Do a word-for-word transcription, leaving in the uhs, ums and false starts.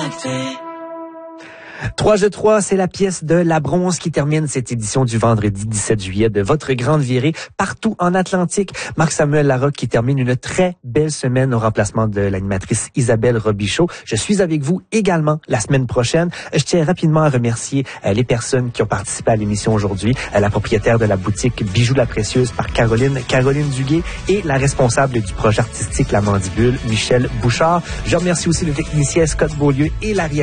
trois jeux trois, c'est la pièce de La Bronze qui termine cette édition du vendredi dix-sept juillet de votre grande virée partout en Atlantique. Marc-Samuel Larocque qui termine une très belle semaine au remplacement de l'animatrice Isabelle Robichaud. Je suis avec vous également la semaine prochaine. Je tiens rapidement à remercier euh, les personnes qui ont participé à l'émission aujourd'hui. Euh, la propriétaire de la boutique Bijoux La Précieuse par Caroline, Caroline Duguay, et la responsable du projet artistique La Mandibule, Michel Bouchard. Je remercie aussi le technicien Scott Beaulieu et la